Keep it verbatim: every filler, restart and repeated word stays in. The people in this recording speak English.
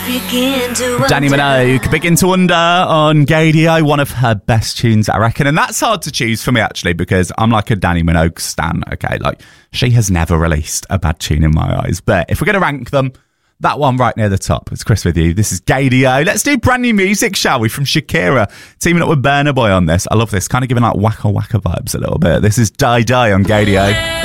Danny Minogue, Begin to Wonder on Gadio, one of her best tunes, I reckon. And that's hard to choose for me, actually, because I'm like a Danny Minogue stan, okay? Like, she has never released a bad tune in my eyes. But if we're going to rank them, that one right near the top. It's Chris with you. This is Gadio. Let's do brand new music, shall we? From Shakira, teaming up with Burna Boy on this. I love this. Kind of giving like Waka Waka vibes a little bit. This is Die Die on Gadio.